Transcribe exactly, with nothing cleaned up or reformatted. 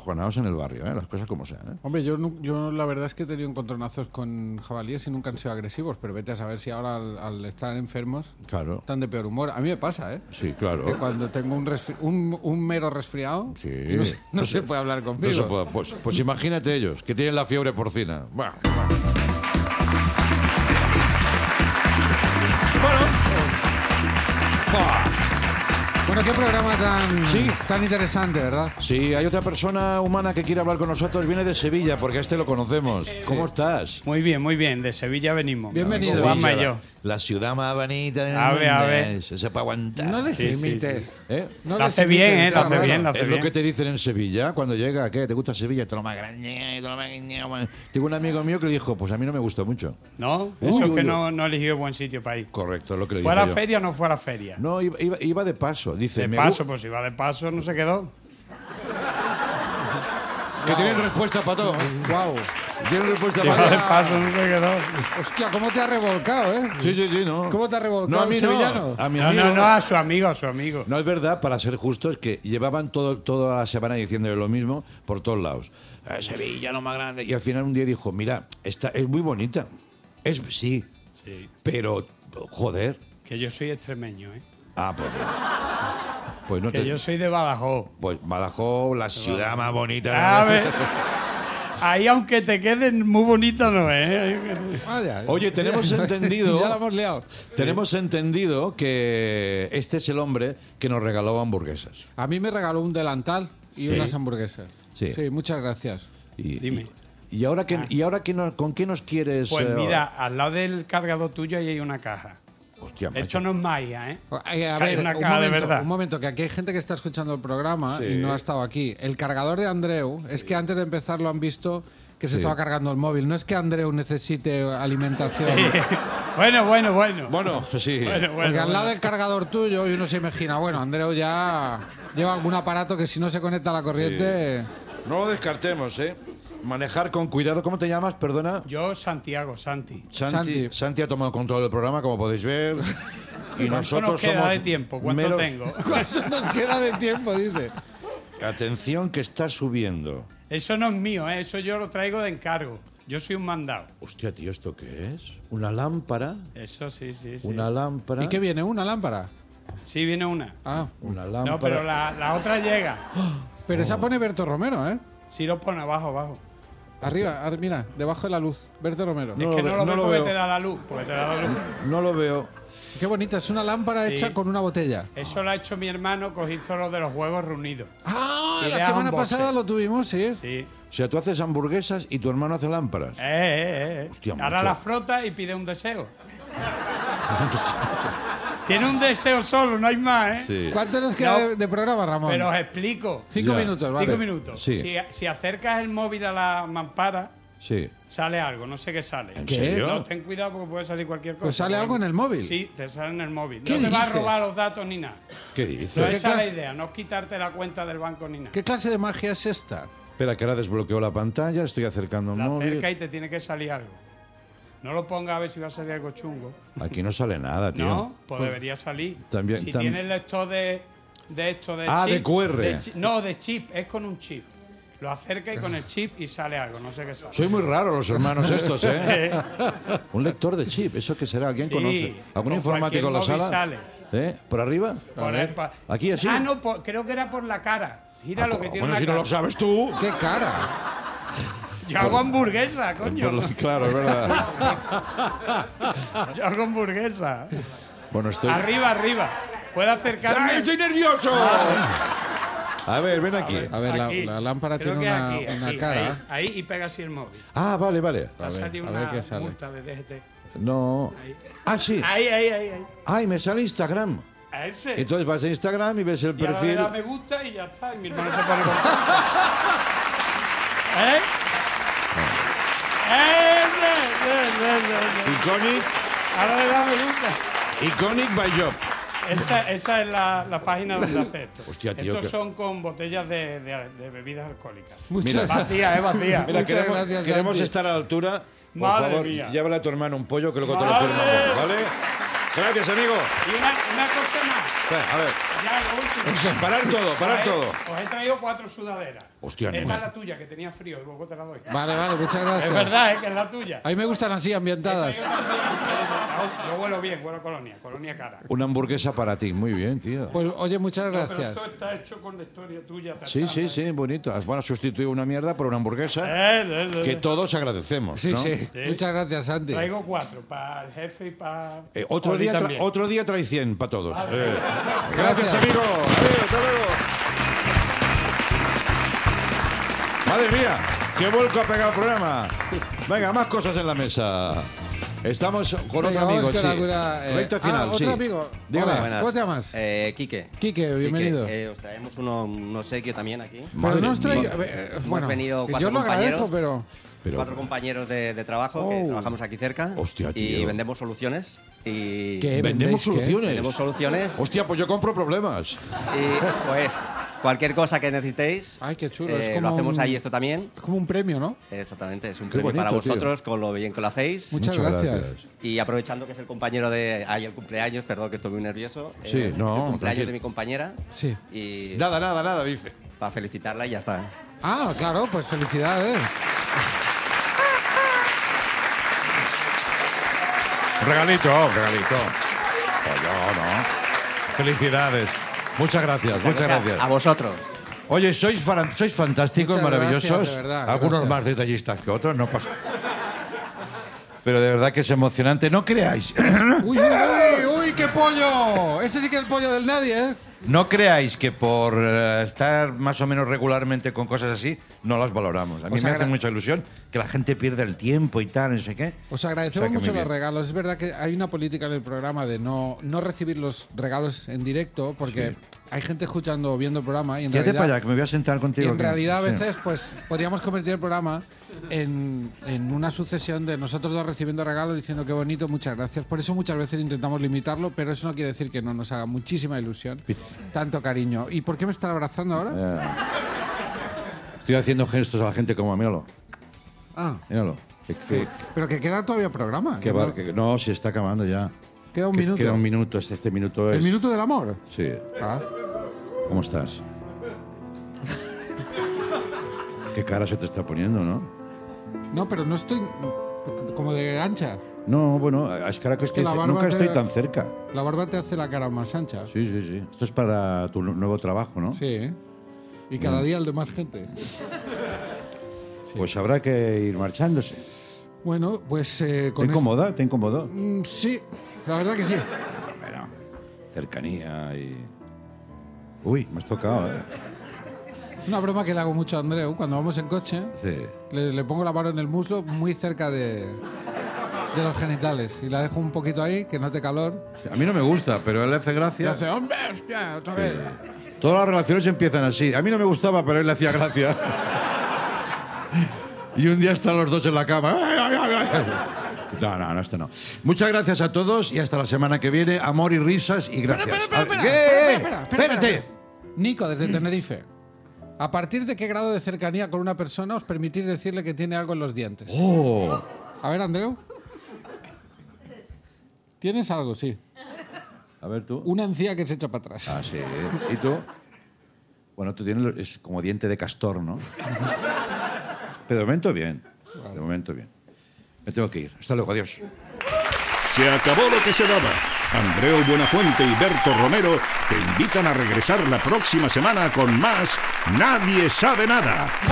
acojonados en el barrio, ¿eh? Las cosas como sean, ¿eh? Hombre, yo, nu- yo la verdad es que he tenido encontronazos con jabalíes y nunca han sido agresivos, pero vete a saber si ahora al, al estar enfermos Claro. están de peor humor. A mí me pasa, ¿eh? Sí, claro. Que cuando tengo un, resfri- un, un mero resfriado, Sí. y no, se, no se puede hablar No conmigo. se puede. Pues, pues imagínate ellos, que tienen la fiebre porcina. Bueno, bueno. Bueno. Bueno, qué programa tan, Sí. tan interesante, ¿verdad? Sí, hay otra persona humana que quiere hablar con nosotros. Viene de Sevilla, porque a este lo conocemos. ¿Cómo estás? Muy bien, muy bien. De Sevilla venimos. Bienvenido. Con Juanma y Sevilla, yo. La, la ciudad más bonita del A ver, a ver. mundo. Se puede aguantar. No les Sí, sí, imites. sí. ¿Eh? No Lo les hace bien, imites, ¿eh? Lo hace claro. bien, lo hace Es lo bien. que te dicen en Sevilla cuando llega. ¿Qué? ¿Te gusta Sevilla? Te lo más grande. Te lo más grande. Tengo un amigo mío que le dijo, pues a mí no me gustó mucho. ¿No? Uy, Eso es uy, que uy. no, no eligió buen sitio para ir. Correcto, es lo que le ¿Fue a la dije yo. feria o no fue a la feria? No, iba, iba, iba de paso. Dice, De me paso, gu- pues si va de paso no se quedó. que tienen respuesta para todo. Guau. Tienen respuesta Si para va de todo. paso no se quedó. Hostia, ¿cómo te ha revolcado, eh? Sí, sí, sí, no. ¿Cómo te ha revolcado No, a mí el no. sevillano? A mi No, amigo. no, no, a su amigo, a su amigo. No es verdad, para ser justos, que llevaban todo, toda la semana diciéndole lo mismo por todos lados. Eh, Sevilla, lo más grande. Y al final un día dijo, mira, esta es muy bonita. Es sí, Sí. pero, joder. Que yo soy extremeño, ¿eh? Ah, pues, pues no Que te... yo soy de Badajoz. Pues Badajoz, la ciudad más bonita. A ver. Ahí, aunque te queden muy bonito, no es. ¿eh? Vaya. Oye, tenemos entendido... Ya la hemos liado. Tenemos entendido que este es el hombre que nos regaló hamburguesas. A mí me regaló un delantal y Sí. unas hamburguesas. Sí. muchas gracias. Y, Dime. Y, y ahora, que, y ahora que no- ¿con qué nos quieres...? Pues eh, mira, al lado del cargador tuyo ahí hay una caja. Hostia, macho. Esto no es magia, ¿eh? Ay, a Que hay ver, una un caja de momento, verdad. un momento, que aquí hay gente que está escuchando el programa Sí. y no ha estado aquí. El cargador de Andreu, es que antes de empezar lo han visto que se Sí. estaba cargando el móvil. No es que Andreu necesite alimentación. Bueno, bueno, bueno. Bueno, sí. Bueno, bueno, Porque al lado bueno. del cargador tuyo y uno se imagina, bueno, Andreu ya lleva algún aparato que si no se conecta a la corriente... No lo descartemos, ¿eh? Manejar con cuidado. ¿Cómo te llamas? Perdona. Yo, Santiago, Santi. Santi, Santi. Santi ha tomado control del programa, como podéis ver. Y ¿Cuánto nosotros nos queda somos de tiempo? ¿Cuánto meros- tengo? ¿Cuánto nos queda de tiempo? Dice. Atención que está subiendo. Eso no es mío, ¿eh? Eso yo lo traigo de encargo. Yo soy un mandado. Hostia, tío, ¿esto qué es? ¿Una lámpara? Eso sí, sí, sí. ¿Una lámpara? ¿Y qué viene? ¿Una lámpara? Sí, viene una. Ah, Una lámpara. No, pero la, la otra llega. pero esa pone Berto Romero, ¿eh? Si lo pone abajo, abajo. Arriba, ar- mira, debajo de la luz. Berto Romero. No es que lo no ve- lo no ves lo porque veo. te da la luz. Porque te da la luz. No lo veo. Qué bonita, es una lámpara Sí. hecha con una botella. Eso lo ha hecho mi hermano, cogí solo de los Juegos Reunidos. Ah, Y la le semana hago un boxe. pasada lo tuvimos, sí. Sí. O sea, tú haces hamburguesas y tu hermano hace lámparas. Eh, eh, eh. Hostia, Ahora macho. la frota y pide un deseo. Tiene un deseo solo, no hay más, ¿eh? Sí. ¿Cuánto nos queda No. de, de programa, Ramón? Pero os explico. Cinco Ya. minutos, vale. Cinco minutos. Sí. Si, si acercas el móvil a la mampara, Sí. sale algo, no sé qué sale. ¿En ¿Qué? serio? No, ten cuidado porque puede salir cualquier cosa. Pues sale Porque- algo en el móvil. Sí, te sale en el móvil. ¿Qué No te va a dices? robar los datos ni nada. ¿Qué No dices? ¿qué esa es la clase- idea, no es quitarte la cuenta del banco ni nada. ¿Qué clase de magia es esta? Espera, que ahora desbloqueo la pantalla, estoy acercando un La móvil. acerca y te tiene que salir algo. No lo ponga a ver si va a salir algo chungo. Aquí no sale nada, tío. No, pues debería salir. También- si tam- tienes lector de, de esto de Ah, chip. de Q R. chi- no, de chip, es con un chip. Lo acerca y con el chip y sale algo, no sé qué sale. Soy muy raro los hermanos estos, ¿eh? Un lector de chip, ¿eso qué será? ¿Quién Sí, conoce? ¿Algún con informático en la cualquier sala? móvil ¿Eh? ¿Por arriba? Por el pa- ¿Aquí así? Ah, no, por- creo que era por la cara. Gira lo que tiene Bueno, la si no cara. lo sabes tú. ¡Qué cara! Yo hago hamburguesa, coño. Por lo- claro, es verdad. Yo hago hamburguesa. Bueno, estoy... Arriba, arriba. ¿Puedo acercarme? ¡Ay, estoy nervioso! A ver, ven aquí. A ver, la, Aquí. la lámpara Creo tiene que una, aquí, una aquí, cara. Ahí, ahí y pega así el móvil. Ah, vale, vale. Va a ver, salir a ver una qué sale. multa de D G T. No. Ahí. Ah, sí. Ahí, ahí, ahí, ahí. Ay, me sale Instagram. A ese. Entonces vas a Instagram y ves el Y ahora le perfil. da me gusta y ya está. Y mi hermano se pone con... ¿Eh? ¡Eh! ¡Eh! ¡Eh! ¡Eh! Iconic, Ahora le da me gusta. Iconic by Job. Esa, esa es la, la página donde hace esto. Hostia, tío, Estos que- son con botellas de, de- de bebidas alcohólicas. Muchas Mira. gracias. Vacía, es vacía. Mira, Muchas queremos, gracias, queremos Santi. estar a la altura. Por Madre favor, mía. llévale a tu hermano un pollo que luego te lo Madre. firmamos, ¿vale? Gracias, amigo. Y una, una cosa más. Espera, a ver. Ya, lo último. Parar todo, parar Os he- todo. Os he traído cuatro sudaderas. Hostia, Esta no. es la tuya, que tenía frío, y luego te la doy. Vale, vale, muchas gracias. Es verdad, ¿eh? Que es la tuya. A mí me gustan así, ambientadas. Yo huelo bien, huelo colonia, colonia cara. Una hamburguesa para ti. Muy bien, tío. Pues oye, muchas Pero gracias. esto está hecho con la historia tuya. Sí, sí, sí, bonito. Has bueno, sustituido una mierda por una hamburguesa Eh, eh, eh. que todos agradecemos. Sí, ¿no? sí, Sí. Muchas gracias, Santi. Traigo cuatro, para el jefe y para... Eh, otro, día tra- otro día trae cien para todos. Eh. Gracias, Gracias. amigo. Adiós, hasta luego. Madre mía, qué vuelco ha pegado el programa. Venga, más cosas en la mesa. Estamos con Venga, otro vamos amigo, con sí. alguna, eh, Recta ah, final, otro sí. amigo. Dígame. Hola, Buenas. ¿cómo te llamas? Eh, Quique. Quique, bienvenido. Quique, eh, os traemos uno, un obsequio también aquí. Pero Madre no os traigo. mía. eh, Hemos bueno, venido que cuatro yo lo agradezco, compañeros. pero. Pero- Cuatro compañeros de, de trabajo que Oh. trabajamos aquí cerca. Hostia, y tío. vendemos soluciones. Y ¿Qué? Vendemos ¿Vendéis qué? soluciones. vendemos soluciones. Hostia, pues yo compro problemas. Y pues cualquier cosa que necesitéis. Ay, qué chulo, eh, es como lo hacemos un- ahí esto también. Es como un premio, ¿no? Exactamente, es un Qué premio bonito, para tío. vosotros con lo bien que lo hacéis. Muchas, gracias. Y aprovechando que es el compañero de. Ay, el cumpleaños, perdón que estoy muy nervioso. Sí, eh, no, El cumpleaños tranquilo. de mi compañera. Sí. Y Nada, nada, nada, dice. para felicitarla y ya está. Ah, claro, pues felicidades. Un regalito, un regalito. Oye, no. Felicidades. Muchas gracias, muchas gracias. A vosotros. Oye, sois, fan- sois fantásticos, Muchas maravillosos. gracias, de verdad, Algunos gracias. más detallistas que otros, no pasa. Pero de verdad que es emocionante. No creáis, ¡Uy, uy, uy, uy, qué pollo! Ese sí que es el pollo del nadie, ¿eh? no creáis que por eh, estar más o menos regularmente con cosas así, no las valoramos. A mí Os me agra- hace mucha ilusión que la gente pierda el tiempo y tal, no sé qué. Os agradecemos O sea que muy mucho los bien. regalos. Es verdad que hay una política en el programa de no, no recibir los regalos en directo porque hay gente escuchando o viendo el programa y en Quédate realidad, para allá, que me voy a sentar y contigo. en que- realidad a sí. veces pues podríamos convertir el programa en, en una sucesión de nosotros dos recibiendo regalos diciendo qué bonito, muchas gracias. Por eso muchas veces intentamos limitarlo, pero eso no quiere decir que no nos haga muchísima ilusión, tanto cariño. ¿Y por qué me estás abrazando ahora? Estoy haciendo gestos a la gente como, míralo, Ah, míralo. Que, que- pero que queda todavía programa. que que va- no- que- no, se está acabando ya. queda un Que- minuto. Queda un minuto, este, este minuto es... ¿El minuto del amor? Sí. Ah. ¿Cómo estás? Qué cara se te está poniendo, ¿no? No, pero no estoy como de ancha. No, bueno, es cara que, que la barba nunca te- estoy tan cerca. La barba te hace la cara más ancha. Sí, sí, sí. Esto es para tu nu- nuevo trabajo, ¿no? Sí, ¿eh? Y cada día el de más gente. Pues habrá que ir marchándose. Bueno, pues eh, ¿Te con esto- incomoda? ¿Te incomodó? Mm, sí, la verdad que sí. Bueno, cercanía y... Uy, me has tocado, ¿eh? Una broma que le hago mucho a Andreu cuando vamos en coche. Sí. Le, le pongo la mano en el muslo muy cerca de, de los genitales y la dejo un poquito ahí, que note calor. A mí no me gusta, pero a él le hace Y gracia. hace, hombre, hostia, otra vez. Todas las relaciones empiezan así. A mí no me gustaba, pero a él le hacía gracia. Y un día están los dos en la cama. No, no, no, esto no. Muchas gracias a todos y hasta la semana que viene. Amor y risas y gracias. Espera, espera, espera, ¿Qué? espera, espera, espera, espera, Espérate. espera. Nico, desde Tenerife. ¿A partir de qué grado de cercanía con una persona os permitís decirle que tiene algo en los dientes? Oh. A ver, Andreu. ¿Tienes algo? Sí. A ver tú. Una encía que se echa para atrás. Ah, sí. ¿Y tú? Bueno, tú tienes es como diente de castor, ¿no? Pero de momento bien. De momento bien. Me tengo que ir. Hasta luego, adiós. Se acabó lo que se daba. Andreu Buenafuente y Berto Romero te invitan a regresar la próxima semana con más Nadie sabe nada.